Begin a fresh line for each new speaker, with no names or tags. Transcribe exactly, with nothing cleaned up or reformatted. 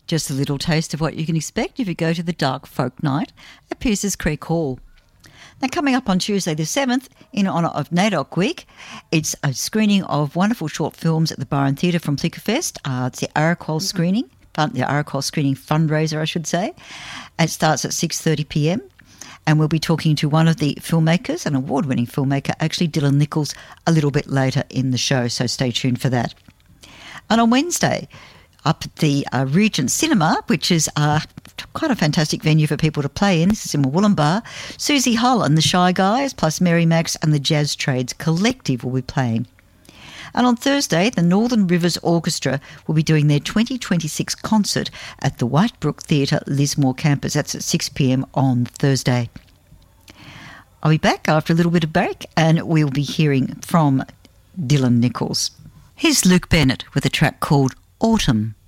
Just a little taste of what you can expect if you go to the Dark Folk Night at Pierces Creek Hall. Now, coming up on Tuesday the seventh, in honour of NAIDOC Week, it's a screening of wonderful short films at the Byron Theatre from Flickerfest. Uh, it's the Arakwal screening, fun, the Arakwal screening fundraiser, I should say. It starts at six thirty p m, and we'll be talking to one of the filmmakers, an award-winning filmmaker, actually Dylan Nichols, a little bit later in the show, so stay tuned for that. And on Wednesday, up at the uh, Regent Cinema, which is uh, quite a fantastic venue for people to play in. This is in Wollumbar. Susie Hull and the Shy Guys, plus Mary Max and the Jazz Trades Collective will be playing. And on Thursday, the Northern Rivers Orchestra will be doing their twenty twenty-six concert at the Whitebrook Theatre Lismore campus. That's at six p m on Thursday. I'll be back after a little bit of break, and we'll be hearing from Dylan Nichols. Here's Luke Bennett with a track called Autumn.